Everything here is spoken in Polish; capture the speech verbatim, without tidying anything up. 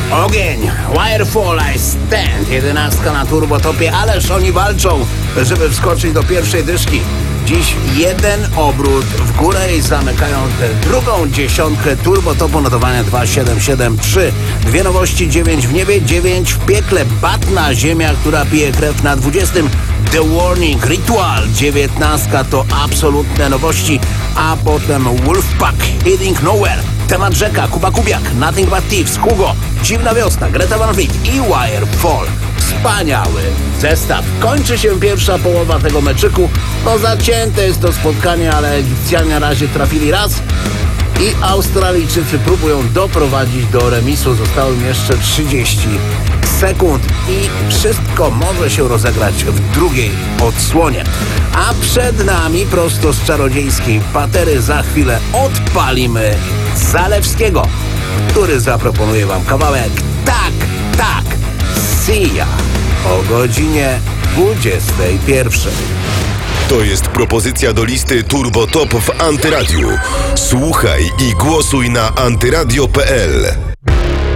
Ogień, Wirefall, I Stand, jedenastka na turbotopie, ależ oni walczą, żeby wskoczyć do pierwszej dyszki. Dziś jeden obrót w górę i zamykają tę drugą dziesiątkę turbotopu notowania dwa siedem siedem trzy. Dwie nowości, dziewięć w niebie, dziewięć w piekle. Batna ziemia, która pije krew na dwudziestym. The Warning, Ritual, dziewiętnastka to absolutne nowości, a potem Wolfpack, Heading Nowhere. Temat rzeka, Kuba Kubiak, Nothing But Thieves, Hugo, Dziwna Wiosna, Greta Van Fleet i Wirefall. Wspaniały zestaw. Kończy się pierwsza połowa tego meczyku. No zacięte jest to spotkanie, ale Egipcjanie na razie trafili raz i Australijczycy próbują doprowadzić do remisu. Zostało im jeszcze trzydzieści sekund i wszystko może się rozegrać w drugiej odsłonie. A przed nami prosto z czarodziejskiej patery za chwilę odpalimy Zalewskiego, który zaproponuje wam kawałek Tak, tak, Sia o godzinie dwudziestej pierwszej. To jest propozycja do listy Turbo Top w Antyradiu. Słuchaj i głosuj na antyradio kropka p l.